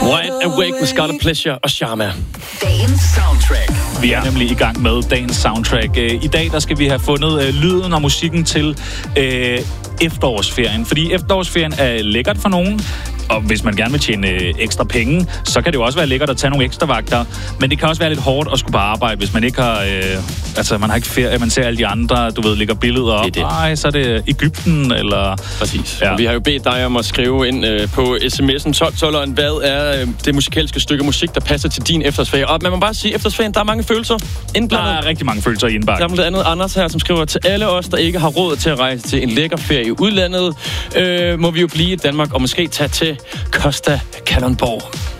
Wide Awake med Scarlet Pleasure og Sharma. Dagens soundtrack. Vi er nemlig i gang med dagens soundtrack. I dag der skal vi have fundet lyden og musikken til efterårsferien. Fordi efterårsferien er lækkert for nogen. Og hvis man gerne vil tjene ekstra penge, så kan det jo også være lækkert at tage nogle ekstra vagter. Men det kan også være lidt hårdt at skulle bare arbejde, hvis man ikke har... man har ikke ferie, man ser alle de andre, du ved, lægger billeder op. Nej, så er det Egypten, eller... Præcis. Ja. Vi har jo bedt dig om at skrive ind på sms'en 1212'eren, hvad er det musikalske stykke musik, der passer til din efterårsferie. Og man må bare sige, efterårsferien, der er mange følelser indblandet. Der er rigtig mange følelser indblandet. Der er blandt andet Anders her, som skriver til alle os, der ikke har råd til at rejse til en lækker ferie i udlandet. Må vi jo blive i Danmark og måske tage til Costa Kalundborg.